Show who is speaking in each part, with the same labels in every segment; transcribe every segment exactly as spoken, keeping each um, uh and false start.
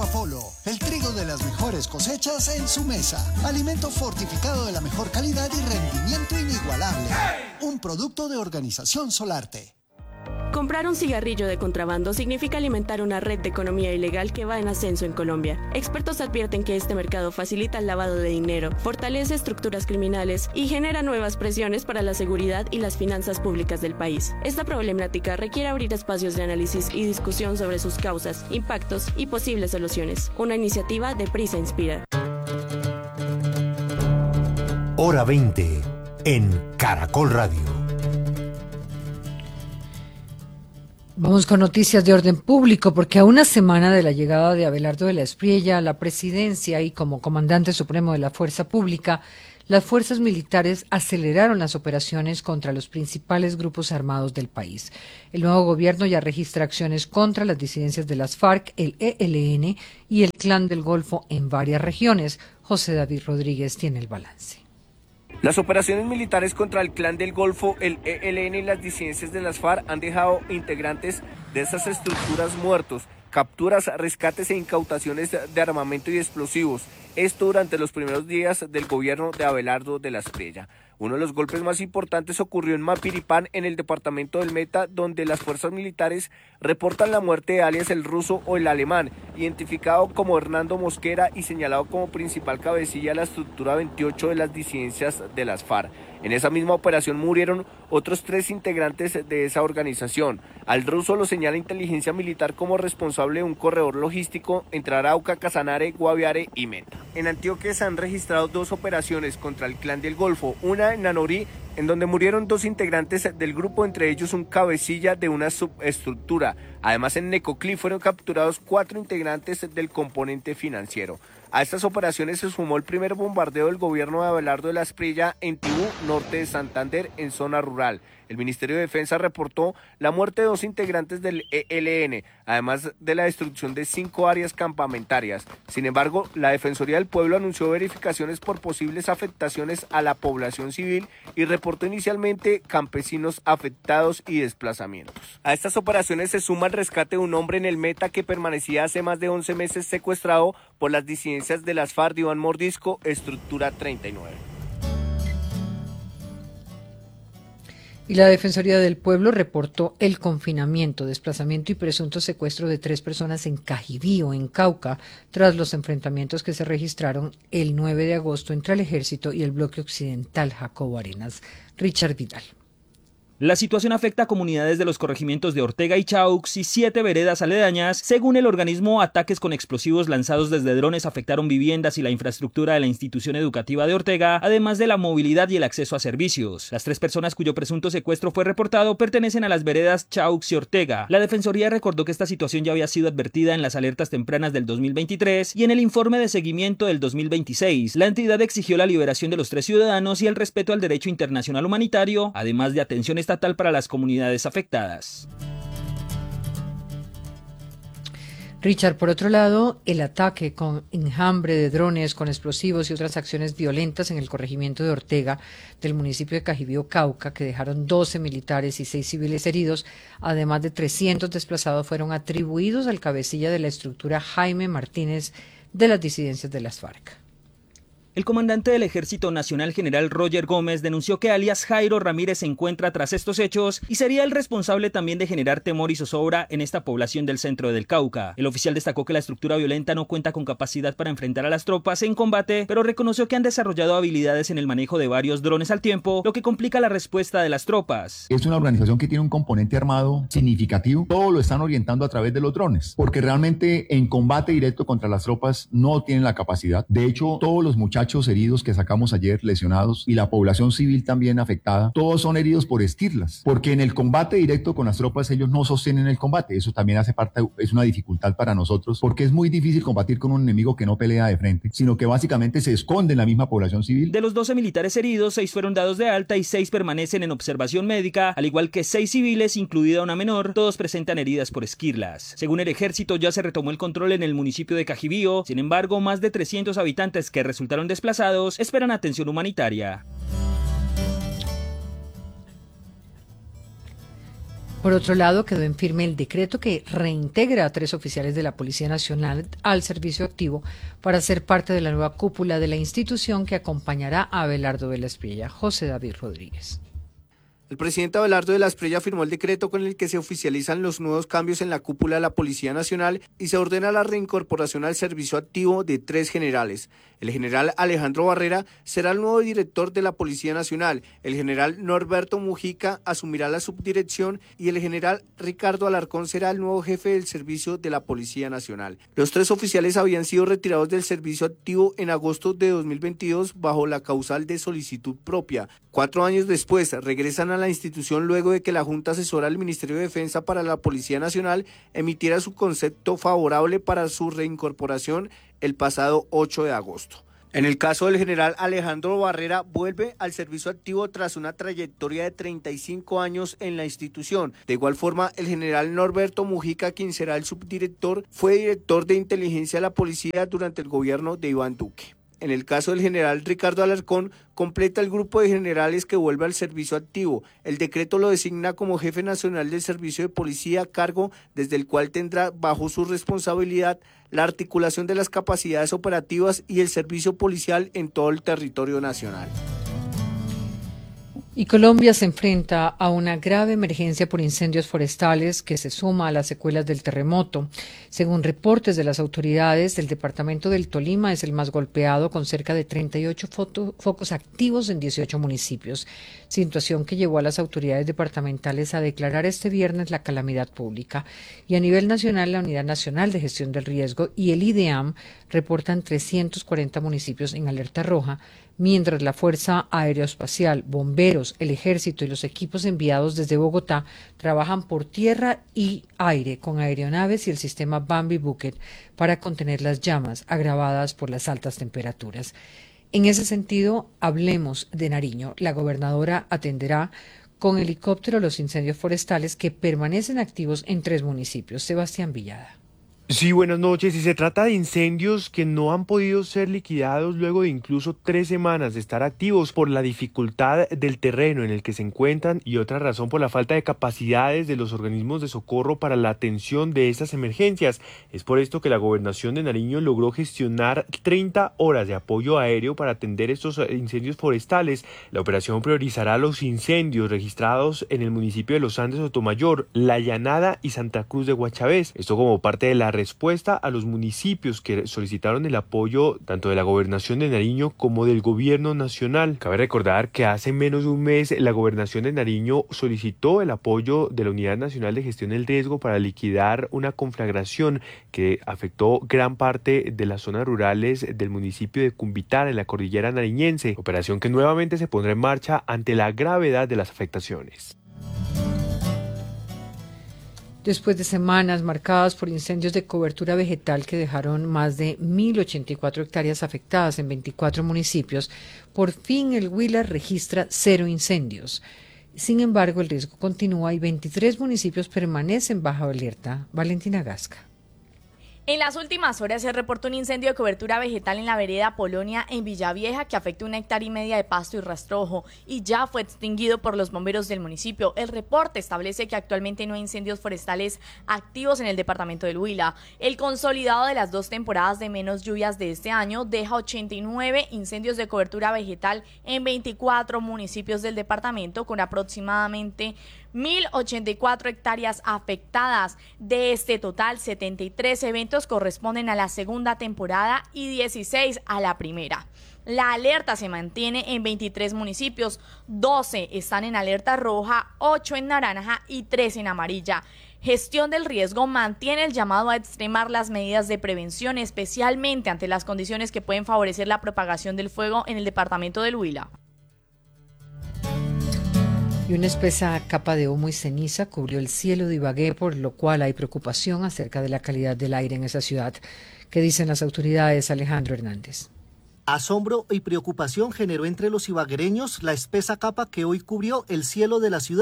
Speaker 1: Polo, el trigo de las mejores cosechas en su mesa. Alimento fortificado de la mejor calidad y rendimiento inigualable. Un producto de Organización Solarte.
Speaker 2: Comprar un cigarrillo de contrabando significa alimentar una red de economía ilegal que va en ascenso en Colombia. Expertos advierten que este mercado facilita el lavado de dinero, fortalece estructuras criminales y genera nuevas presiones para la seguridad y las finanzas públicas del país. Esta problemática requiere abrir espacios de análisis y discusión sobre sus causas, impactos y posibles soluciones. Una iniciativa de Prisa Inspira.
Speaker 3: Hora veinte en Caracol Radio.
Speaker 4: Vamos con noticias de orden público, porque a una semana de la llegada de Abelardo de la Espriella a la presidencia y como comandante supremo de la Fuerza Pública, las fuerzas militares aceleraron las operaciones contra los principales grupos armados del país. El nuevo gobierno ya registra acciones contra las disidencias de las FARC, el E L N y el Clan del Golfo en varias regiones. José David Rodríguez tiene el balance.
Speaker 5: Las operaciones militares contra el Clan del Golfo, el E L N y las disidencias de las FARC han dejado integrantes de esas estructuras muertos, capturas, rescates e incautaciones de armamento y explosivos. Esto durante los primeros días del gobierno de Abelardo de la Espriella. Uno de los golpes más importantes ocurrió en Mapiripán, en el departamento del Meta, donde las fuerzas militares reportan la muerte de alias el ruso o el alemán, identificado como Hernando Mosquera y señalado como principal cabecilla de la estructura veintiocho de las disidencias de las FARC. En esa misma operación murieron otros tres integrantes de esa organización. Al ruso lo señala inteligencia militar como responsable de un corredor logístico entre Arauca, Casanare, Guaviare y Meta. En Antioquia se han registrado dos operaciones contra el Clan del Golfo, una en Nanorí, en donde murieron dos integrantes del grupo, entre ellos un cabecilla de una subestructura. Además, en Necoclí fueron capturados cuatro integrantes del componente financiero. A estas operaciones se sumó el primer bombardeo del gobierno de Abelardo de la Espriella en Tibú, norte de Santander, en zona rural. El Ministerio de Defensa reportó la muerte de dos integrantes del E L N, además de la destrucción de cinco áreas campamentarias. Sin embargo, la Defensoría del Pueblo anunció verificaciones por posibles afectaciones a la población civil y reportó inicialmente campesinos afectados y desplazamientos. A estas operaciones se suma el rescate de un hombre en el Meta que permanecía hace más de once meses secuestrado por las disidencias de las FARC de Iván Mordisco, estructura treinta y nueve.
Speaker 4: Y la Defensoría del Pueblo reportó el confinamiento, desplazamiento y presunto secuestro de tres personas en Cajibío, en Cauca, tras los enfrentamientos que se registraron el nueve de agosto entre el Ejército y el Bloque Occidental Jacobo Arenas. Richard Vidal.
Speaker 6: La situación afecta a comunidades de los corregimientos de Ortega y Chaux y siete veredas aledañas. Según el organismo, ataques con explosivos lanzados desde drones afectaron viviendas y la infraestructura de la institución educativa de Ortega, además de la movilidad y el acceso a servicios. Las tres personas cuyo presunto secuestro fue reportado pertenecen a las veredas Chaux y Ortega. La Defensoría recordó que esta situación ya había sido advertida en las alertas tempranas del dos mil veintitrés y en el informe de seguimiento del dos mil veintiséis. La entidad exigió la liberación de los tres ciudadanos y el respeto al derecho internacional humanitario, además de atención estatal para las comunidades afectadas.
Speaker 4: Richard, por otro lado, el ataque con enjambre de drones, con explosivos y otras acciones violentas en el corregimiento de Ortega del municipio de Cajibío, Cauca, que dejaron doce militares y seis civiles heridos, además de trescientos desplazados, fueron atribuidos al cabecilla de la estructura Jaime Martínez de las disidencias de las FARC.
Speaker 6: El comandante del Ejército Nacional, general Roger Gómez, denunció que alias Jairo Ramírez se encuentra tras estos hechos y sería el responsable también de generar temor y zozobra en esta población del centro del Cauca. El oficial destacó que la estructura violenta no cuenta con capacidad para enfrentar a las tropas en combate, pero reconoció que han desarrollado habilidades en el manejo de varios drones al tiempo, lo que complica la respuesta de las tropas.
Speaker 7: Es una organización que tiene un componente armado significativo. Todo lo están orientando a través de los drones, porque realmente en combate directo contra las tropas no tienen la capacidad. De hecho, todos los muchachos heridos que sacamos ayer, lesionados, y la población civil también afectada, todos son heridos por esquirlas, porque en el combate directo con las tropas ellos no sostienen el combate. Eso también hace parte, es una dificultad para nosotros, porque es muy difícil combatir con un enemigo que no pelea de frente, sino que básicamente se esconde en la misma población civil.
Speaker 6: De los doce militares heridos, seis fueron dados de alta y seis permanecen en observación médica, al igual que seis civiles, incluida una menor. Todos presentan heridas por esquirlas. Según el Ejército, ya se retomó el control en el municipio de Cajibío. Sin embargo, más de trescientos habitantes que resultaron desplazados esperan atención humanitaria.
Speaker 4: Por otro lado, quedó en firme el decreto que reintegra a tres oficiales de la Policía Nacional al servicio activo para ser parte de la nueva cúpula de la institución que acompañará a Abelardo de la Espriella. José David Rodríguez.
Speaker 5: El presidente Abelardo de la Espriella firmó el decreto con el que se oficializan los nuevos cambios en la cúpula de la Policía Nacional y se ordena la reincorporación al servicio activo de tres generales. El general Alejandro Barrera será el nuevo director de la Policía Nacional, el general Norberto Mujica asumirá la subdirección y el general Ricardo Alarcón será el nuevo jefe del servicio de la Policía Nacional. Los tres oficiales habían sido retirados del servicio activo en agosto de dos mil veintidós bajo la causal de solicitud propia. Cuatro años después regresan a la institución luego de que la Junta Asesora del Ministerio de Defensa para la Policía Nacional emitiera su concepto favorable para su reincorporación el pasado ocho de agosto. En el caso del general Alejandro Barrera, vuelve al servicio activo tras una trayectoria de treinta y cinco años en la institución. De igual forma, el general Norberto Mujica, quien será el subdirector, fue director de inteligencia de la policía durante el gobierno de Iván Duque. En el caso del general Ricardo Alarcón, completa el grupo de generales que vuelve al servicio activo. El decreto lo designa como jefe nacional del servicio de policía, cargo desde el cual tendrá bajo su responsabilidad la articulación de las capacidades operativas y el servicio policial en todo el territorio nacional.
Speaker 4: Y Colombia se enfrenta a una grave emergencia por incendios forestales que se suma a las secuelas del terremoto. Según reportes de las autoridades, el departamento del Tolima es el más golpeado, con cerca de treinta y ocho foto, focos activos en dieciocho municipios, situación que llevó a las autoridades departamentales a declarar este viernes la calamidad pública. Y a nivel nacional, la Unidad Nacional de Gestión del Riesgo y el IDEAM reportan trescientos cuarenta municipios en alerta roja, mientras la Fuerza Aeroespacial, bomberos, el Ejército y los equipos enviados desde Bogotá trabajan por tierra y aire con aeronaves y el sistema Bambi Bucket para contener las llamas agravadas por las altas temperaturas. En ese sentido, hablemos de Nariño. La gobernadora atenderá con helicóptero los incendios forestales que permanecen activos en tres municipios. Sebastián Villada.
Speaker 8: Sí, buenas noches. Y se trata de incendios que no han podido ser liquidados luego de incluso tres semanas de estar activos por la dificultad del terreno en el que se encuentran y otra razón por la falta de capacidades de los organismos de socorro para la atención de estas emergencias. Es por esto que la Gobernación de Nariño logró gestionar treinta horas de apoyo aéreo para atender estos incendios forestales. La operación priorizará los incendios registrados en el municipio de Los Andes, Sotomayor, La Llanada y Santa Cruz de Guachavés. Esto como parte de la respuesta a los municipios que solicitaron el apoyo tanto de la Gobernación de Nariño como del Gobierno Nacional. Cabe recordar que hace menos de un mes la Gobernación de Nariño solicitó el apoyo de la Unidad Nacional de Gestión del Riesgo para liquidar una conflagración que afectó gran parte de las zonas rurales del municipio de Cumbitar en la cordillera nariñense, operación que nuevamente se pondrá en marcha ante la gravedad de las afectaciones.
Speaker 4: Después de semanas marcadas por incendios de cobertura vegetal que dejaron más de mil ochenta y cuatro hectáreas afectadas en veinticuatro municipios, por fin el Huila registra cero incendios. Sin embargo, el riesgo continúa y veintitrés municipios permanecen bajo alerta. Valentina Gasca.
Speaker 9: En las últimas horas se reportó un incendio de cobertura vegetal en la vereda Polonia en Villavieja que afectó una hectárea y media de pasto y rastrojo y ya fue extinguido por los bomberos del municipio. El reporte establece que actualmente no hay incendios forestales activos en el departamento del Huila. El consolidado de las dos temporadas de menos lluvias de este año deja ochenta y nueve incendios de cobertura vegetal en veinticuatro municipios del departamento con aproximadamente mil ochenta y cuatro hectáreas afectadas. De este total, setenta y tres eventos corresponden a la segunda temporada y dieciséis a la primera. La alerta se mantiene en veintitrés municipios, doce están en alerta roja, ocho en naranja y tres en amarilla. Gestión del Riesgo mantiene el llamado a extremar las medidas de prevención, especialmente ante las condiciones que pueden favorecer la propagación del fuego en el departamento del Huila.
Speaker 4: Y una espesa capa de humo y ceniza cubrió el cielo de Ibagué, por lo cual hay preocupación acerca de la calidad del aire en esa ciudad. ¿Qué dicen las autoridades? Alejandro Hernández.
Speaker 10: Asombro y preocupación generó entre los ibaguereños la espesa capa que hoy cubrió el cielo de la ciudad.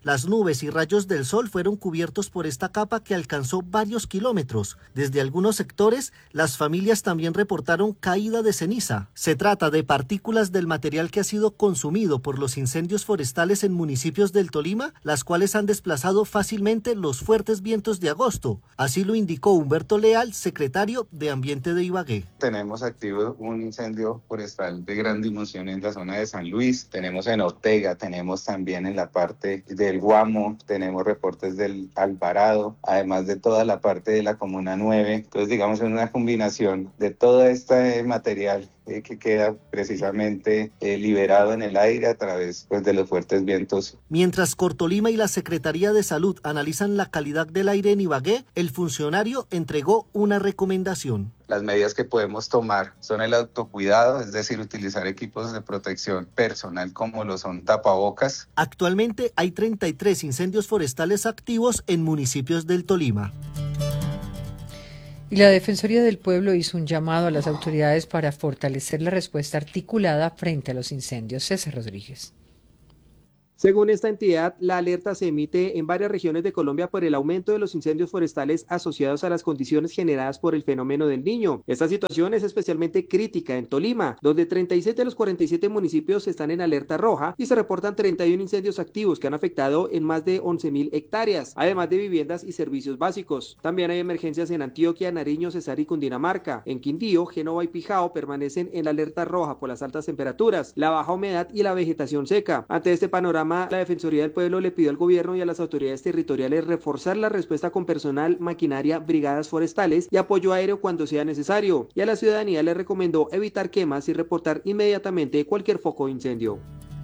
Speaker 10: Las nubes y rayos del sol fueron cubiertos por esta capa que alcanzó varios kilómetros. Desde algunos sectores, las familias también reportaron caída de ceniza. Se trata de partículas del material que ha sido consumido por los incendios forestales en municipios del Tolima, las cuales han desplazado fácilmente los fuertes vientos de agosto. Así lo indicó Humberto Leal, secretario de Ambiente de Ibagué.
Speaker 11: Tenemos activo un incendio forestal de gran dimensión en la zona de San Luis, tenemos en Ortega, tenemos también en la parte del Guamo, tenemos reportes del Alvarado, además de toda la parte de la Comuna nueve. Entonces, digamos, es una combinación de todo este material eh, que queda precisamente eh, liberado en el aire a través pues, de los fuertes vientos.
Speaker 10: Mientras Cortolima y la Secretaría de Salud analizan la calidad del aire en Ibagué, el funcionario entregó una recomendación.
Speaker 11: Las medidas que podemos tomar son el autocuidado, es decir, utilizar equipos de protección personal como lo son tapabocas.
Speaker 10: Actualmente hay treinta y tres incendios forestales activos en municipios del Tolima.
Speaker 4: Y la Defensoría del Pueblo hizo un llamado a las autoridades para fortalecer la respuesta articulada frente a los incendios. César Rodríguez.
Speaker 12: Según esta entidad, la alerta se emite en varias regiones de Colombia por el aumento de los incendios forestales asociados a las condiciones generadas por el fenómeno del Niño. Esta situación es especialmente crítica en Tolima, donde treinta y siete de los cuarenta y siete municipios están en alerta roja y se reportan treinta y uno incendios activos que han afectado en más de once mil hectáreas, además de viviendas y servicios básicos. También hay emergencias en Antioquia, Nariño, Cesar y Cundinamarca. En Quindío, Génova y Pijao permanecen en la alerta roja por las altas temperaturas, la baja humedad y la vegetación seca. Ante este panorama, la Defensoría del Pueblo le pidió al gobierno y a las autoridades territoriales reforzar la respuesta con personal, maquinaria, brigadas forestales y apoyo aéreo cuando sea necesario. Y a la ciudadanía le recomendó evitar quemas y reportar inmediatamente cualquier foco de incendio.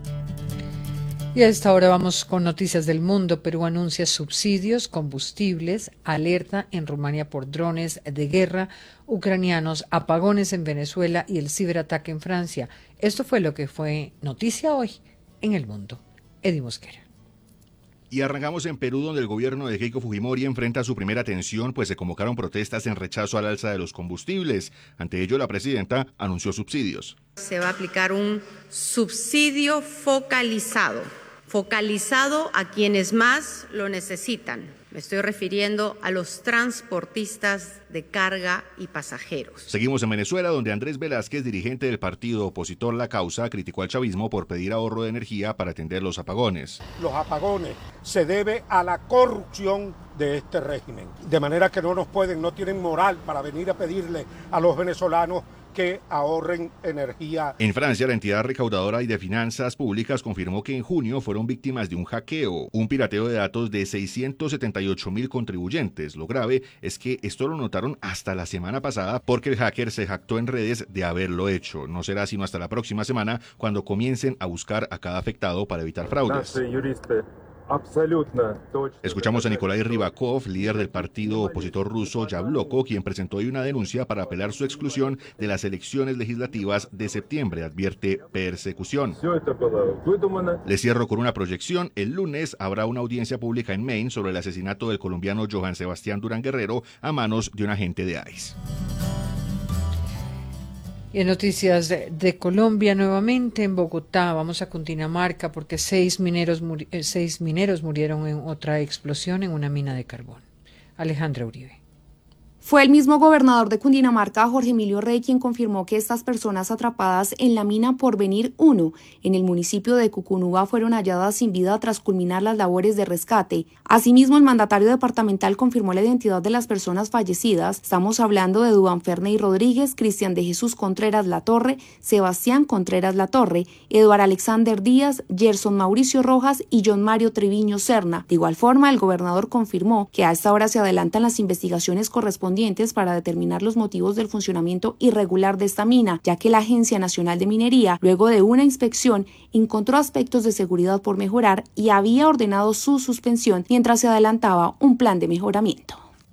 Speaker 4: Y a esta hora vamos con noticias del mundo. Perú anuncia subsidios, combustibles, alerta en Rumania por drones de guerra ucranianos, apagones en Venezuela y el ciberataque en Francia. Esto fue lo que fue noticia hoy en el mundo. Eddie Mosquera.
Speaker 13: Y arrancamos en Perú, donde el gobierno de Keiko Fujimori enfrenta su primera tensión, pues se convocaron protestas en rechazo al alza de los combustibles. Ante ello, la presidenta anunció subsidios.
Speaker 14: Se va a aplicar un subsidio focalizado, focalizado a quienes más lo necesitan. Me estoy refiriendo a los transportistas de carga y pasajeros.
Speaker 13: Seguimos en Venezuela, donde Andrés Velázquez, dirigente del partido opositor La Causa, criticó al chavismo por pedir ahorro de energía para atender los apagones.
Speaker 15: Los apagones se debe a la corrupción de este régimen, de manera que no nos pueden, no tienen moral para venir a pedirle a los venezolanos que ahorren energía.
Speaker 13: En Francia, la entidad recaudadora y de finanzas públicas confirmó que en junio fueron víctimas de un hackeo, un pirateo de datos de seiscientos setenta y ocho mil contribuyentes. Lo grave es que esto lo notaron hasta la semana pasada porque el hacker se jactó en redes de haberlo hecho. No será sino hasta la próxima semana cuando comiencen a buscar a cada afectado para evitar fraudes. Escuchamos a Nikolai Rybakov, líder del partido opositor ruso Yabloko, quien presentó hoy una denuncia para apelar su exclusión de las elecciones legislativas de septiembre. Advierte persecución. Le cierro con una proyección. El lunes habrá una audiencia pública en Maine sobre el asesinato del colombiano Johan Sebastián Durán Guerrero a manos de un agente de ICE.
Speaker 4: Y en noticias de, de Colombia, nuevamente en Bogotá, vamos a Cundinamarca porque seis mineros, muri- seis mineros murieron en otra explosión en una mina de carbón. Alejandra Uribe.
Speaker 16: Fue el mismo gobernador de Cundinamarca, Jorge Emilio Rey, quien confirmó que estas personas atrapadas en la mina Porvenir uno, en el municipio de Cucunuba, fueron halladas sin vida tras culminar las labores de rescate. Asimismo, el mandatario departamental confirmó la identidad de las personas fallecidas. Estamos hablando de Duván Ferney Rodríguez, Cristian de Jesús Contreras Latorre, Sebastián Contreras Latorre, Eduardo Alexander Díaz, Gerson Mauricio Rojas y John Mario Triviño Serna. De igual forma, el gobernador confirmó que a esta hora se adelantan las investigaciones correspondientes para determinar los motivos del funcionamiento irregular de esta mina, ya que la Agencia Nacional de Minería, luego de una inspección, encontró aspectos de seguridad por mejorar y había ordenado su suspensión mientras se adelantaba un plan de mejoramiento.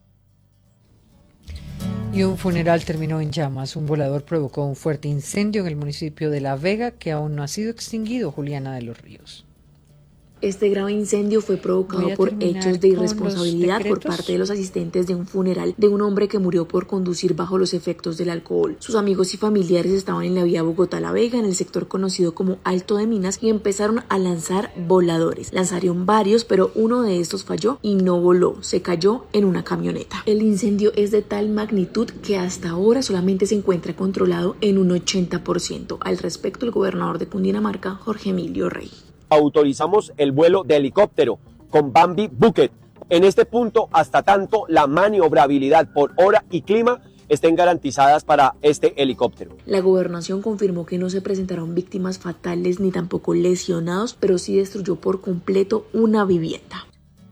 Speaker 4: Y un funeral terminó en llamas. Un volador provocó un fuerte incendio en el municipio de La Vega que aún no ha sido extinguido. Juliana de los Ríos.
Speaker 17: Este grave incendio fue provocado por hechos de irresponsabilidad por parte de los asistentes de un funeral de un hombre que murió por conducir bajo los efectos del alcohol. Sus amigos y familiares estaban en la vía Bogotá-La Vega, en el sector conocido como Alto de Minas, y empezaron a lanzar voladores. Lanzaron varios, pero uno de estos falló y no voló, se cayó en una camioneta. El incendio es de tal magnitud que hasta ahora solamente se encuentra controlado en un ochenta por ciento. Al respecto, el gobernador de Cundinamarca, Jorge Emilio Rey.
Speaker 18: Autorizamos el vuelo de helicóptero con Bambi Bucket. En este punto, hasta tanto la maniobrabilidad por hora y clima estén garantizadas para este helicóptero.
Speaker 17: La gobernación confirmó que no se presentaron víctimas fatales ni tampoco lesionados, pero sí destruyó por completo una vivienda.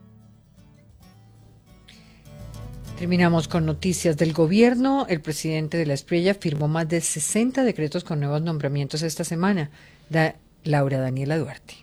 Speaker 4: Terminamos con noticias del gobierno. El presidente de La Espriella firmó más de sesenta decretos con nuevos nombramientos esta semana. Da Laura Daniela Duarte.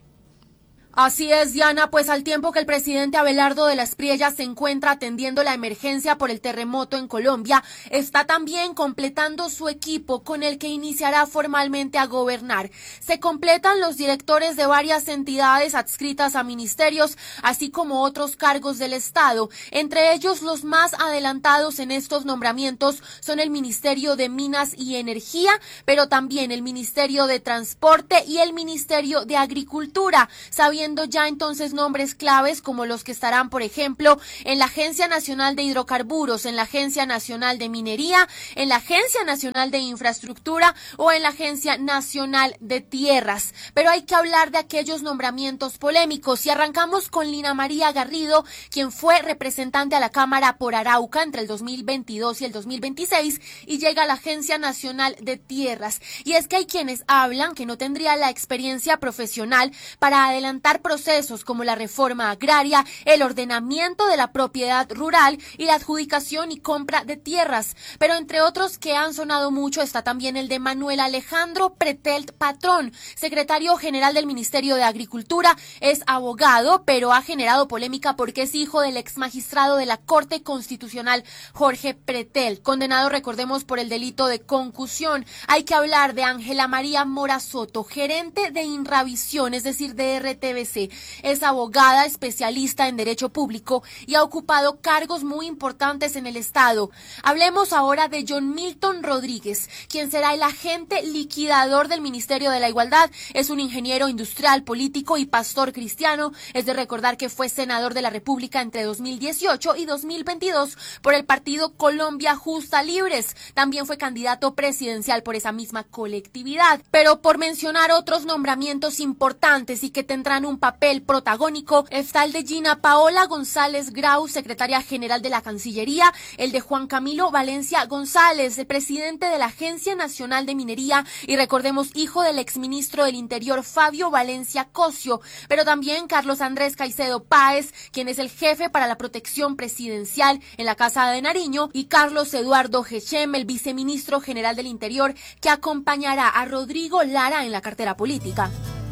Speaker 19: Así es, Diana, pues al tiempo que el presidente Abelardo de la Espriella se encuentra atendiendo la emergencia por el terremoto en Colombia, está también completando su equipo con el que iniciará formalmente a gobernar. Se completan los directores de varias entidades adscritas a ministerios, así como otros cargos del Estado. Entre ellos, los más adelantados en estos nombramientos son el Ministerio de Minas y Energía, pero también el Ministerio de Transporte y el Ministerio de Agricultura, sabiendo ya entonces nombres claves como los que estarán, por ejemplo, en la Agencia Nacional de Hidrocarburos, en la Agencia Nacional de Minería, en la Agencia Nacional de Infraestructura o en la Agencia Nacional de Tierras. Pero hay que hablar de aquellos nombramientos polémicos y arrancamos con Lina María Garrido, quien fue representante a la Cámara por Arauca entre el dos mil veintidós y el dos mil veintiséis y llega a la Agencia Nacional de Tierras. Y es que hay quienes hablan que no tendría la experiencia profesional para adelantar procesos como la reforma agraria, el ordenamiento de la propiedad rural y la adjudicación y compra de tierras. Pero entre otros que han sonado mucho está también el de Manuel Alejandro Pretelt Patrón, secretario general del Ministerio de Agricultura. Es abogado, pero ha generado polémica porque es hijo del ex magistrado de la Corte Constitucional, Jorge Pretelt, condenado, recordemos, por el delito de concusión. Hay que hablar de Ángela María Mora Soto, gerente de Inravisión, es decir, de R T V C. Es abogada, especialista en Derecho Público y ha ocupado cargos muy importantes en el Estado. Hablemos ahora de John Milton Rodríguez, quien será el agente liquidador del Ministerio de la Igualdad. Es un ingeniero industrial, político y pastor cristiano. Es de recordar que fue senador de la República entre dos mil dieciocho y dos mil veintidós por el partido Colombia Justa Libres. También fue candidato presidencial por esa misma colectividad. Pero por mencionar otros nombramientos importantes y que tendrán un papel protagónico, está el de Gina Paola González Grau, secretaria general de la Cancillería, el de Juan Camilo Valencia González, el presidente de la Agencia Nacional de Minería y recordemos hijo del exministro del Interior Fabio Valencia Cosio, pero también Carlos Andrés Caicedo Páez, quien es el jefe para la protección presidencial en la Casa de Nariño, y Carlos Eduardo Gechem, el viceministro general del Interior, que acompañará a Rodrigo Lara en la cartera política.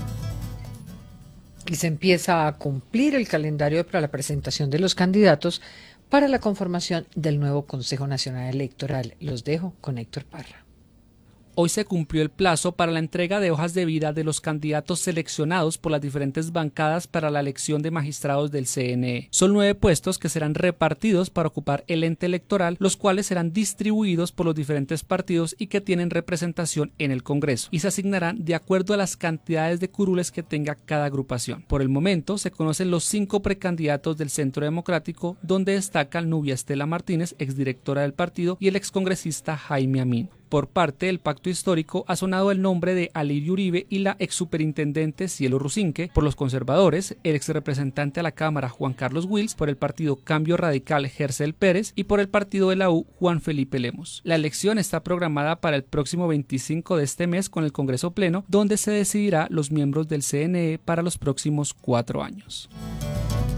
Speaker 4: Y se empieza a cumplir el calendario para la presentación de los candidatos para la conformación del nuevo Consejo Nacional Electoral. Los dejo con Héctor Parra.
Speaker 20: Hoy se cumplió el plazo para la entrega de hojas de vida de los candidatos seleccionados por las diferentes bancadas para la elección de magistrados del C N E. Son nueve puestos que serán repartidos para ocupar el ente electoral, los cuales serán distribuidos por los diferentes partidos y que tienen representación en el Congreso, y se asignarán de acuerdo a las cantidades de curules que tenga cada agrupación. Por el momento se conocen los cinco precandidatos del Centro Democrático, donde destacan Nubia Estela Martínez, exdirectora del partido, y el excongresista Jaime Amin. Por parte del Pacto Histórico ha sonado el nombre de Alirio Uribe y la exsuperintendente Cielo Rusinque. Por los conservadores, el exrepresentante a la Cámara Juan Carlos Wills, por el partido Cambio Radical Gercel Pérez y por el partido de la U Juan Felipe Lemos. La elección está programada para el próximo veinticinco de este mes con el Congreso Pleno, donde se decidirá los miembros del C N E para los próximos cuatro años.